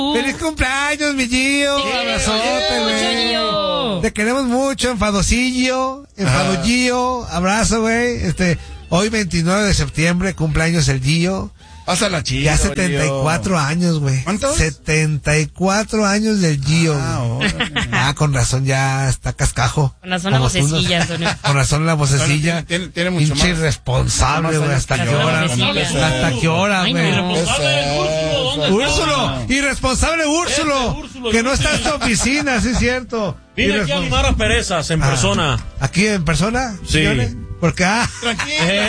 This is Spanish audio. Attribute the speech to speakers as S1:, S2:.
S1: ¡Feliz cumpleaños, mi Gio! ¡Abrazote, güey! Te queremos mucho, enfadocillo, abrazo, güey. Hoy 29 de septiembre, cumpleaños el Gio.
S2: Pásala chido,
S1: ya 74 años, güey.
S2: ¿Cuántos?
S1: 74 años del Gio. Con razón ya está cascajo.
S3: Con razón la vocecilla, Antonio.
S1: Con razón la vocecilla.
S2: Tiene mucho más.
S1: Pinche irresponsable, güey. ¿Hasta qué hora? ¿Hasta qué hora, güey? Úrsulo. Irresponsable Úrsulo. Que no está en tu oficina, sí es cierto.
S4: Vine aquí a limar a perezas en persona.
S1: ¿Aquí en persona?
S4: Sí.
S1: Porque,
S2: Tranquilo.